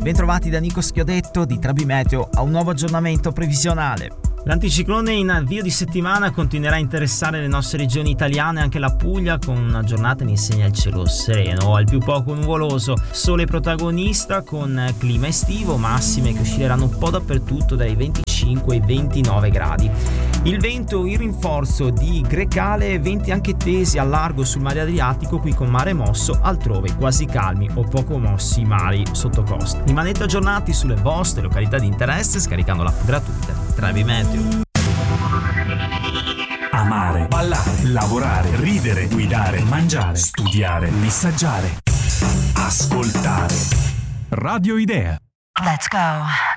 Bentrovati da Nico Schiodetto di Trabi Meteo a un nuovo aggiornamento previsionale. L'anticiclone in avvio di settimana continuerà a interessare le nostre regioni italiane, anche la Puglia, con una giornata in insegna al cielo sereno, al più poco nuvoloso, sole protagonista con clima estivo, massime che oscilleranno un po' dappertutto dai 25 ai 29 gradi. Il vento in rinforzo di grecale, venti anche tesi al largo sul mare Adriatico, qui con mare mosso, altrove quasi calmi o poco mossi mari sotto costa. Rimanete aggiornati sulle vostre località di interesse scaricando l'app gratuita Trabi Meteo. Amare, ballare, lavorare, ridere, guidare, mangiare, studiare, messaggiare, ascoltare. Radio Idea. Let's go.